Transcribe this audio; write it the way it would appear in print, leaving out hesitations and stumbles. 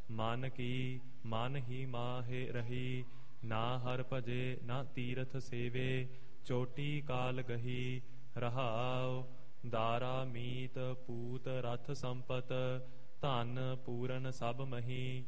ਮਨ ਕੀ ਮਨ ਹੀ ਮਾਹੇ ਰਹੀ। ਨਾ ਹਰ ਭਜੇ ਨਾ ਤੀਰਥ ਸੇਵੇ, ਚੋਟੀ ਕਾਲ ਗਹੀ ਰਹਾਉ। ਦਾਰਾ ਮੀਤ ਪੂਤ ਰਥ ਸੰਪਤ, ਧਨ ਪੂਰਨ ਸਭ ਮਹੀ।